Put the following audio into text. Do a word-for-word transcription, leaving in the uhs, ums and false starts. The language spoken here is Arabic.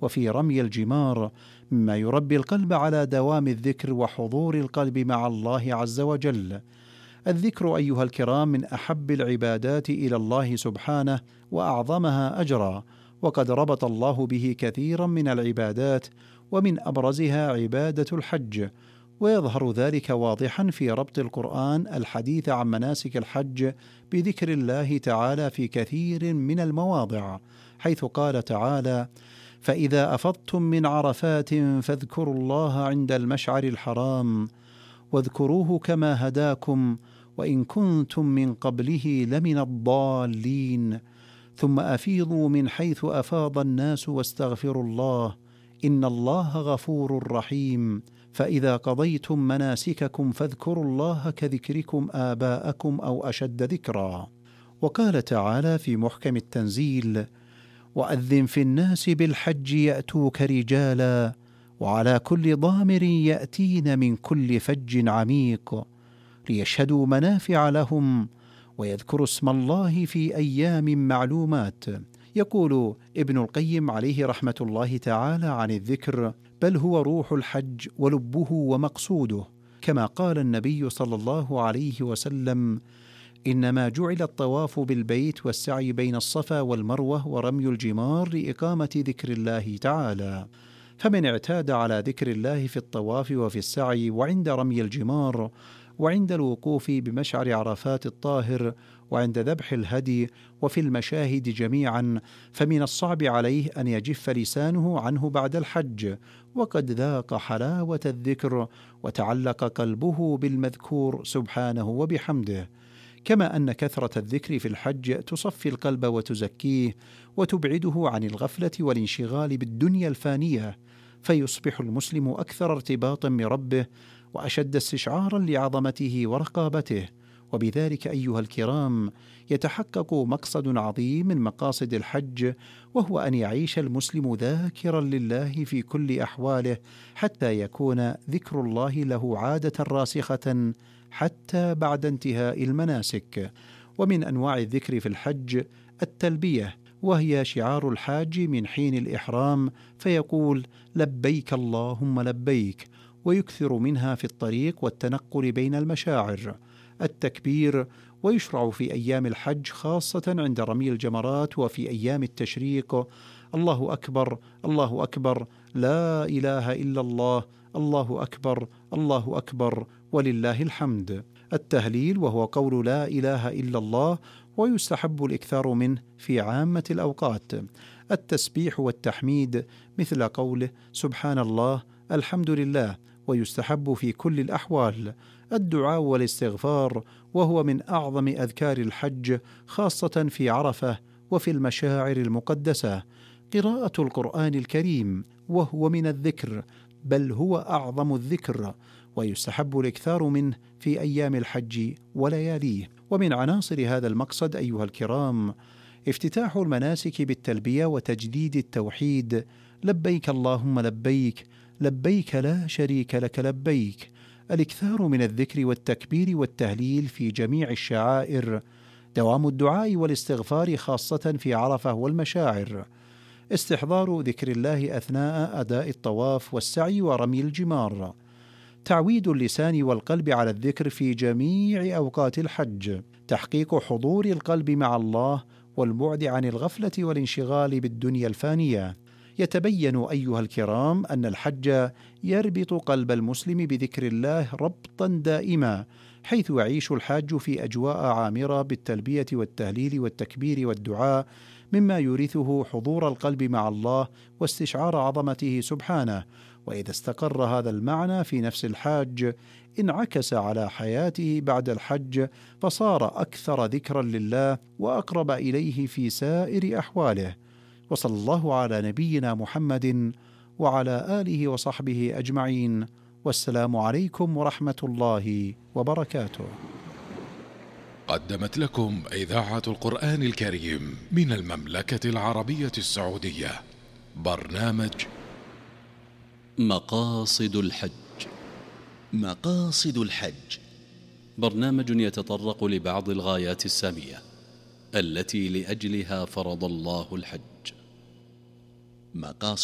وفي رمي الجمار، مما يربي القلب على دوام الذكر وحضور القلب مع الله عز وجل. الذكر أيها الكرام من أحب العبادات إلى الله سبحانه وأعظمها أجرا، وقد ربط الله به كثيرا من العبادات، ومن أبرزها عبادة الحج، ويظهر ذلك واضحا في ربط القرآن الحديث عن مناسك الحج بذكر الله تعالى في كثير من المواضع، حيث قال تعالى: فإذا أفضتم من عرفات فاذكروا الله عند المشعر الحرام واذكروه كما هداكم وإن كنتم من قبله لمن الضالين ثم أفيضوا من حيث أفاض الناس واستغفروا الله إن الله غفور رحيم فإذا قضيتم مناسككم فاذكروا الله كذكركم آباءكم أو أشد ذكرا. وقال تعالى في محكم التنزيل: وأذن في الناس بالحج يأتوك رجالا وعلى كل ضامر يأتين من كل فج عميق ليشهدوا منافع لهم ويذكروا اسم الله في أيام معلومات. يقول ابن القيم عليه رحمة الله تعالى عن الذكر: بل هو روح الحج ولبه ومقصوده، كما قال النبي صلى الله عليه وسلم: إنما جعل الطواف بالبيت والسعي بين الصفا والمروة ورمي الجمار لإقامة ذكر الله تعالى. فمن اعتاد على ذكر الله في الطواف وفي السعي وعند رمي الجمار وعند الوقوف بمشعر عرفات الطاهر وعند ذبح الهدي وفي المشاهد جميعا، فمن الصعب عليه أن يجف لسانه عنه بعد الحج، وقد ذاق حلاوة الذكر وتعلق قلبه بالمذكور سبحانه وبحمده. كما أن كثرة الذكر في الحج تصفي القلب وتزكيه وتبعده عن الغفلة والانشغال بالدنيا الفانية، فيصبح المسلم أكثر ارتباطا بربه وأشد استشعارا لعظمته ورقابته. وبذلك أيها الكرام يتحقق مقصد عظيم من مقاصد الحج، وهو أن يعيش المسلم ذاكرا لله في كل أحواله، حتى يكون ذكر الله له عادة راسخة حتى بعد انتهاء المناسك. ومن أنواع الذكر في الحج التلبية، وهي شعار الحاج من حين الإحرام، فيقول: لبيك اللهم لبيك، ويكثر منها في الطريق والتنقل بين المشاعر. التكبير، ويشرع في أيام الحج خاصة عند رمي الجمرات وفي أيام التشريق: الله أكبر الله أكبر لا إله إلا الله الله أكبر الله أكبر ولله الحمد. التهليل، وهو قول لا إله إلا الله، ويستحب الإكثار منه في عامة الأوقات. التسبيح والتحميد، مثل قوله سبحان الله الحمد لله، ويستحب في كل الأحوال. الدعاء والاستغفار، وهو من أعظم أذكار الحج خاصة في عرفة وفي المشاعر المقدسة. قراءة القرآن الكريم، وهو من الذكر، بل هو أعظم الذكر، ويستحب الإكثار منه في أيام الحج ولياليه. ومن عناصر هذا المقصد أيها الكرام افتتاح المناسك بالتلبية وتجديد التوحيد: لبيك اللهم لبيك لبيك لا شريك لك لبيك. الإكثار من الذكر والتكبير والتهليل في جميع الشعائر. دوام الدعاء والاستغفار خاصة في عرفة والمشاعر. استحضار ذكر الله أثناء أداء الطواف والسعي ورمي الجمار. تعويد اللسان والقلب على الذكر في جميع أوقات الحج. تحقيق حضور القلب مع الله والبعد عن الغفلة والانشغال بالدنيا الفانية. يتبين أيها الكرام أن الحج يربط قلب المسلم بذكر الله ربطا دائما، حيث يعيش الحاج في أجواء عامرة بالتلبية والتهليل والتكبير والدعاء، مما يورثه حضور القلب مع الله واستشعار عظمته سبحانه. وإذا استقر هذا المعنى في نفس الحاج انعكس على حياته بعد الحج، فصار أكثر ذكرا لله وأقرب إليه في سائر أحواله. وصلى الله على نبينا محمد وعلى آله وصحبه أجمعين، والسلام عليكم ورحمة الله وبركاته. قدمت لكم إذاعة القرآن الكريم من المملكة العربية السعودية برنامج مقاصد الحج. مقاصد الحج برنامج يتطرق لبعض الغايات السامية التي لأجلها فرض الله الحج. مقاصد